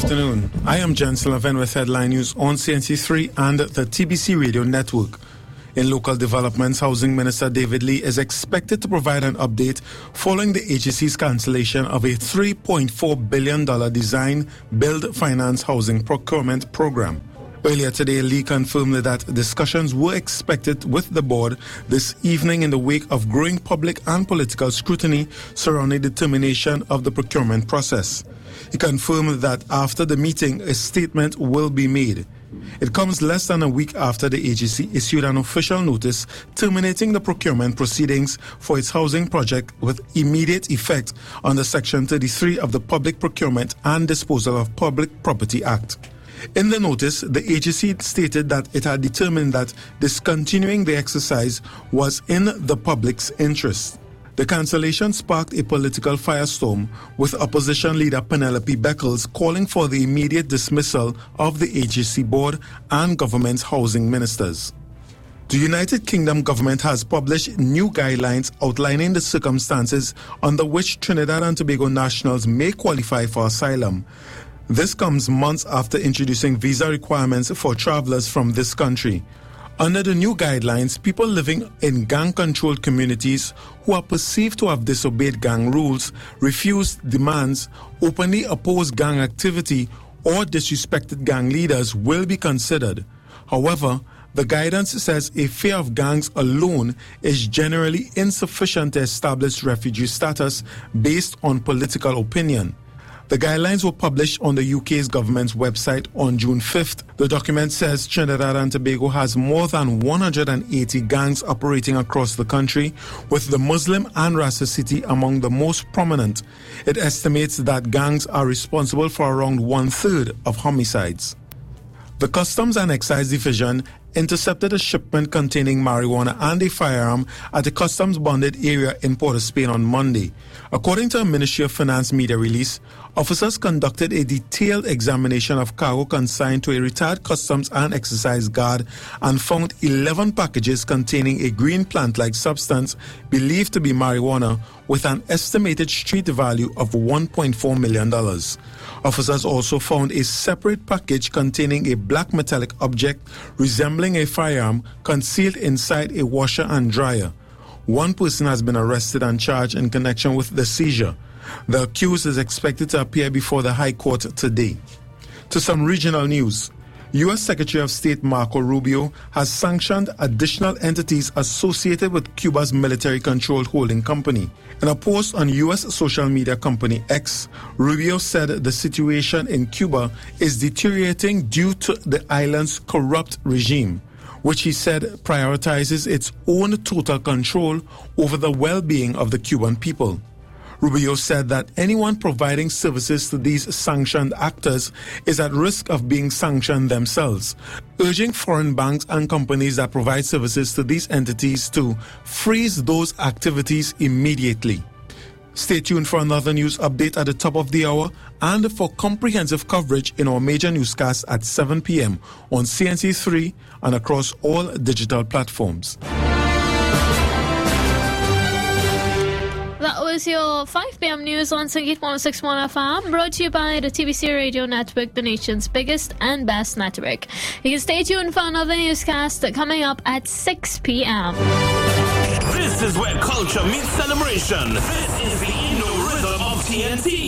afternoon. I am Jen Sullivan with headline news on CNC3 and the TBC Radio Network. In local developments, Housing Minister David Lee is expected to provide an update following the agency's cancellation of a $3.4 billion design, build, finance housing procurement program. Earlier today, Lee confirmed that discussions were expected with the board this evening in the wake of growing public and political scrutiny surrounding the termination of the procurement process. He confirmed that after the meeting, a statement will be made. It comes less than a week after the agency issued an official notice terminating the procurement proceedings for its housing project with immediate effect under Section 33 of the Public Procurement and Disposal of Public Property Act. In the notice, the agency stated that it had determined that discontinuing the exercise was in the public's interest. The cancellation sparked a political firestorm, with opposition leader Penelope Beckles calling for the immediate dismissal of the agency board and government's housing ministers. The United Kingdom government has published new guidelines outlining the circumstances under which Trinidad and Tobago nationals may qualify for asylum. This comes months after introducing visa requirements for travelers from this country. Under the new guidelines, people living in gang-controlled communities who are perceived to have disobeyed gang rules, refused demands, openly opposed gang activity, or disrespected gang leaders will be considered. However, the guidance says a fear of gangs alone is generally insufficient to establish refugee status based on political opinion. The guidelines were published on the UK's government's website on June 5th. The document says Trinidad and Tobago has more than 180 gangs operating across the country, with the Muslim and Rasta City among the most prominent. It estimates that gangs are responsible for around 1/3 of homicides. The Customs and Excise Division intercepted a shipment containing marijuana and a firearm at a customs bonded area in Port of Spain on Monday. According to a Ministry of Finance media release, officers conducted a detailed examination of cargo consigned to a retired Customs and Excise guard and found 11 packages containing a green plant-like substance believed to be marijuana with an estimated street value of $1.4 million. Officers also found a separate package containing a black metallic object resembling a firearm concealed inside a washer and dryer. One person has been arrested and charged in connection with the seizure. The accused is expected to appear before the High Court today. To some regional news. U.S. Secretary of State Marco Rubio has sanctioned additional entities associated with Cuba's military-controlled holding company. In a post on U.S. social media company X, Rubio said the situation in Cuba is deteriorating due to the island's corrupt regime, which he said prioritizes its own total control over the well-being of the Cuban people. Rubio said that anyone providing services to these sanctioned actors is at risk of being sanctioned themselves, urging foreign banks and companies that provide services to these entities to freeze those activities immediately. Stay tuned for another news update at the top of the hour and for comprehensive coverage in our major newscasts at 7 p.m. on CNC3 and across all digital platforms. That was your 5 p.m. news on Sangeet 106.1 FM, brought to you by the TBC Radio Network, the nation's biggest and best network. You can stay tuned for another newscast coming up at 6 p.m. This is where culture meets celebration. This is the Inno Rhythm of TNT.